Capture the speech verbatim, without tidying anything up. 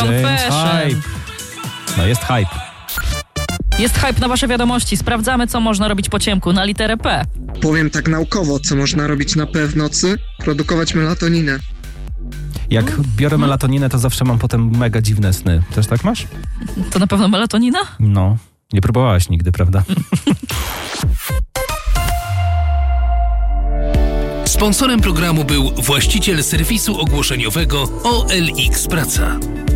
Hype. No jest hype. Jest hype na wasze wiadomości. Sprawdzamy, co można robić po ciemku na literę P. Powiem tak naukowo, co można robić na P w nocy? Produkować melatoninę. Jak biorę melatoninę, to zawsze mam potem mega dziwne sny. Też tak masz? To na pewno melatonina? No, nie próbowałaś nigdy, prawda? Sponsorem programu był właściciel serwisu ogłoszeniowego O L X Praca.